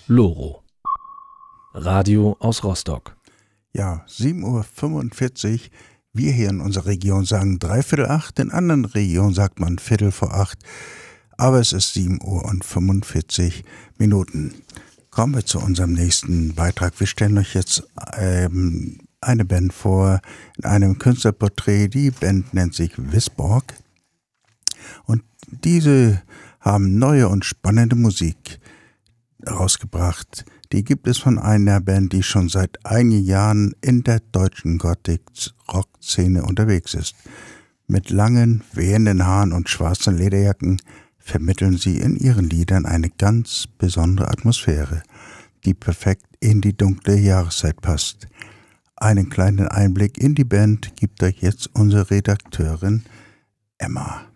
Loro. Radio aus Rostock. Ja, 7:45 Uhr. Wir hier in unserer Region sagen 7:45 Uhr, in anderen Regionen sagt man 7:15 Uhr. Aber es ist 7:45 Uhr. Kommen wir zu unserem nächsten Beitrag. Wir stellen euch jetzt eine Band vor in einem Künstlerporträt. Die Band nennt sich Wisborg. Und diese haben neue und spannende Musik rausgebracht. Die gibt es von einer Band, die schon seit einigen Jahren in der deutschen Gothic-Rock-Szene unterwegs ist. Mit langen, wehenden Haaren und schwarzen Lederjacken vermitteln sie in ihren Liedern eine ganz besondere Atmosphäre, die perfekt in die dunkle Jahreszeit passt. Einen kleinen Einblick in die Band gibt euch jetzt unsere Redakteurin Emma.